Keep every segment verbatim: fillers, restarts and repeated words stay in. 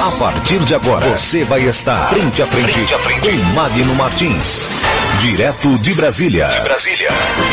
A partir de agora, você vai estar frente a frente, frente, a frente. com Magno Martins. Direto de Brasília. De Brasília.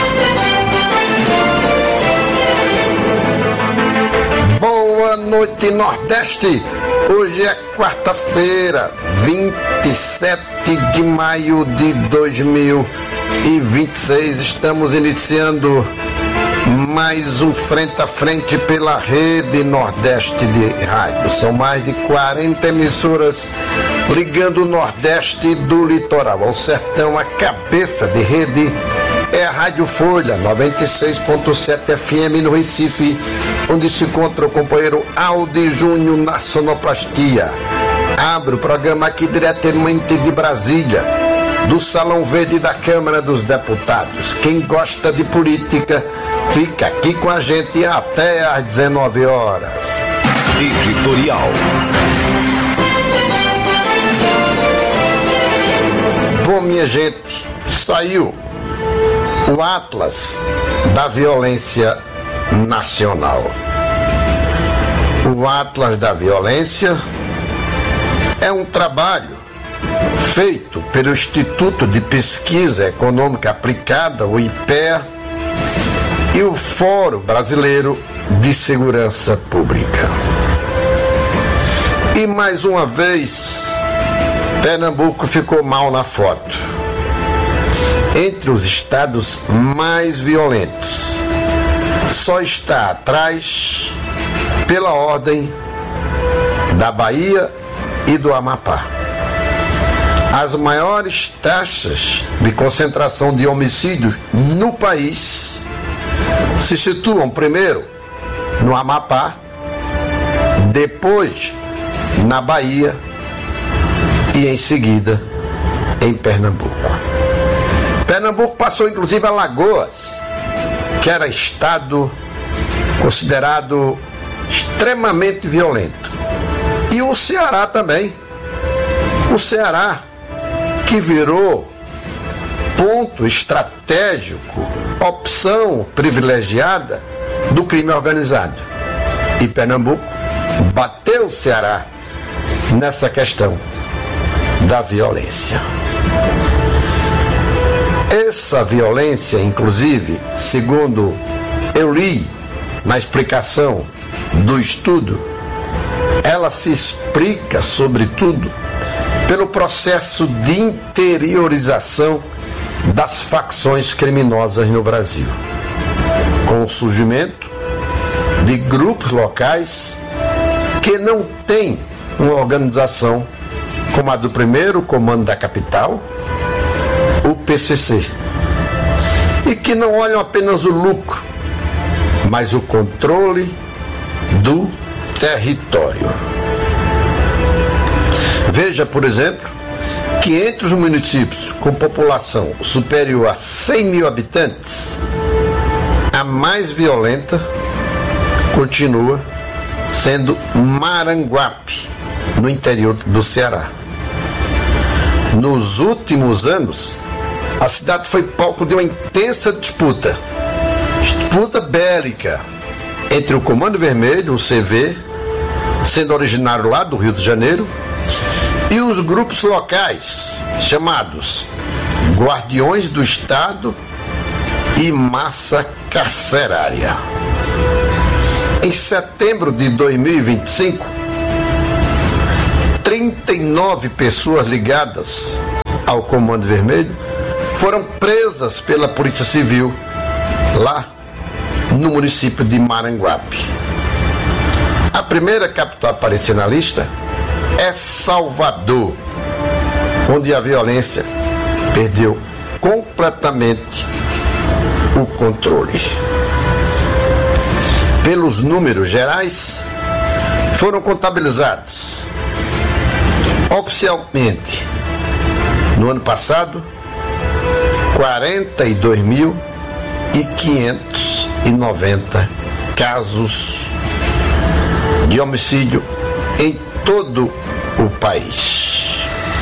Boa noite, Nordeste. Hoje é quarta-feira, vinte e sete de maio de dois mil e vinte e seis. Estamos iniciando mais um Frente a Frente pela Rede Nordeste de Rádio. São mais de quarenta emissoras ligando o Nordeste do litoral ao sertão. A cabeça de rede é a Rádio Folha noventa e seis ponto sete F M no Recife, onde se encontra o companheiro Aldi Júnior na sonoplastia. Abre o programa aqui diretamente de Brasília, do Salão Verde da Câmara dos Deputados. Quem gosta de política, fica aqui com a gente até às dezenove horas. Editorial. Bom, minha gente, saiu o Atlas da Violência Nacional. O Atlas da Violência é um trabalho feito pelo Instituto de Pesquisa Econômica Aplicada, o I P E A, e o Fórum Brasileiro de Segurança Pública. E mais uma vez, Pernambuco ficou mal na foto. Entre os estados mais violentos, só está atrás pela ordem da Bahia e do Amapá. As maiores taxas de concentração de homicídios no país se situam primeiro no Amapá, depois na Bahia e em seguida em Pernambuco. Pernambuco passou inclusive a Alagoas, que era estado considerado extremamente violento. E o Ceará também. O Ceará, que virou ponto estratégico, opção privilegiada do crime organizado. E Pernambuco bateu o Ceará nessa questão da violência. Essa violência, inclusive, segundo eu li na explicação do estudo, ela se explica, sobretudo, pelo processo de interiorização das facções criminosas no Brasil, com o surgimento de grupos locais que não têm uma organização como a do primeiro Comando da Capital, o P C C, e que não olham apenas o lucro, mas o controle do território. Veja, por exemplo, que entre os municípios com população superior a cem mil habitantes, a mais violenta continua sendo Maranguape, no interior do Ceará. Nos últimos anos, a cidade foi palco de uma intensa disputa, disputa bélica entre o Comando Vermelho, o C V, sendo originário lá do Rio de Janeiro, e os grupos locais, chamados Guardiões do Estado e Massa Carcerária. Em setembro de dois mil e vinte e cinco, trinta e nove pessoas ligadas ao Comando Vermelho foram presas pela Polícia Civil lá no município de Maranguape. A primeira capital a aparecer na lista é Salvador, onde a violência perdeu completamente o controle. Pelos números gerais, foram contabilizados oficialmente no ano passado quarenta e dois mil quinhentos e noventa casos de homicídio em todo o país.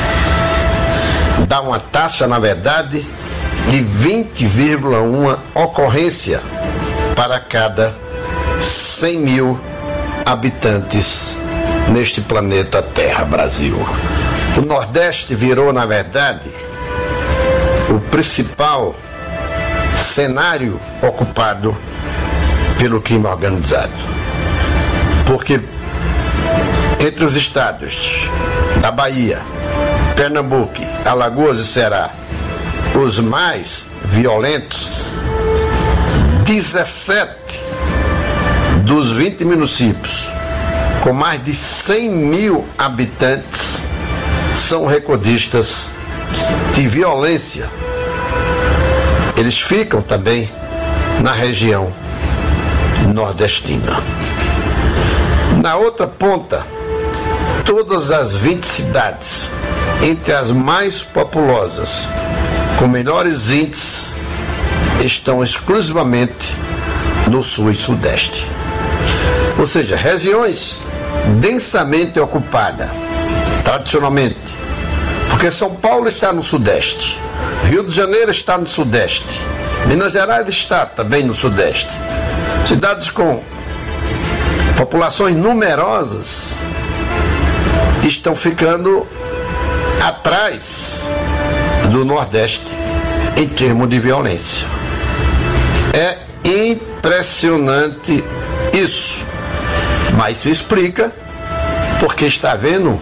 Dá uma taxa, na verdade, de vinte vírgula um ocorrência para cada cem mil habitantes neste planeta Terra, Brasil. O Nordeste virou, na verdade, o principal cenário ocupado pelo crime organizado. Porque entre os estados da Bahia, Pernambuco, Alagoas e Ceará, os mais violentos, dezessete dos vinte municípios com mais de cem mil habitantes são recordistas de violência. Eles ficam também na região nordestina. Na outra ponta, todas as vinte cidades, entre as mais populosas, com melhores índices, estão exclusivamente no sul e sudeste. Ou seja, regiões densamente ocupadas, tradicionalmente, porque São Paulo está no sudeste, Rio de Janeiro está no sudeste, Minas Gerais está também no sudeste. Cidades com populações numerosas estão ficando atrás do Nordeste em termos de violência. É impressionante isso, mas se explica porque está havendo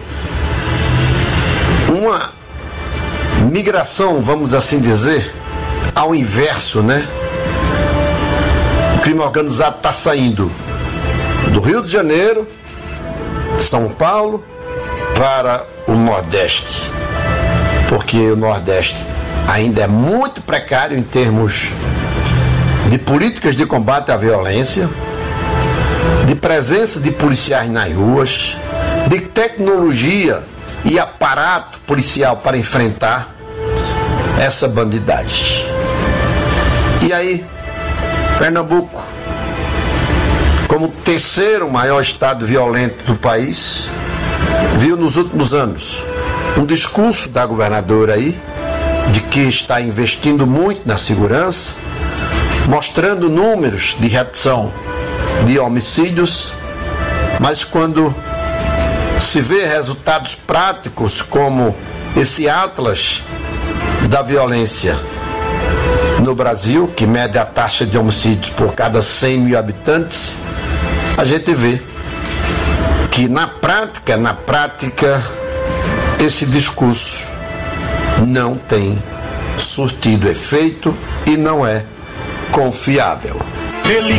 uma migração, vamos assim dizer, ao inverso, né? O crime organizado está saindo do Rio de Janeiro, São Paulo, para o Nordeste, porque o Nordeste ainda é muito precário em termos de políticas de combate à violência, de presença de policiais nas ruas, de tecnologia e aparato policial para enfrentar essa bandidagem. E aí, Pernambuco, como o terceiro maior estado violento do país, viu nos últimos anos um discurso da governadora aí, de que está investindo muito na segurança, mostrando números de redução de homicídios, mas quando se vê resultados práticos como esse Atlas da violência no Brasil, que mede a taxa de homicídios por cada cem mil habitantes, a gente vê que na prática, na prática, esse discurso não tem surtido efeito e não é confiável. Ele